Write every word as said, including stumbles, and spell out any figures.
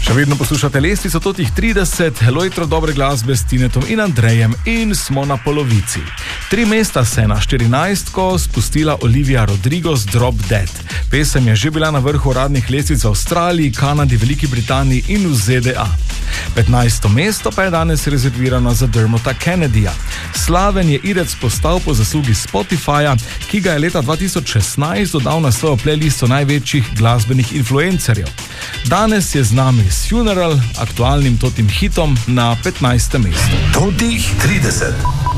Še vedno poslušate lestvico totih trideset, lojtro dobre glasbe s Tinetom in Andrejem in smo na polovici. Tri mesta se je na štirinajstko spustila Olivia Rodrigo z Drop Dead. Pesem je že bila na vrhu uradnih lestvic v Avstraliji, Kanadi, Veliki Britaniji in v Z D A. petnajsto mesto pa je danes rezervirano za Dermota Kennedyja. Slaven je irec postal po zaslugi Spotifyja, ki ga je leta dva tisoč šestnajst dodal na svojo playlisto največjih glasbenih influencerjev. Danes je z nami s Funeral, aktualnim totim hitom na petnajstem mestu. Totih trideset.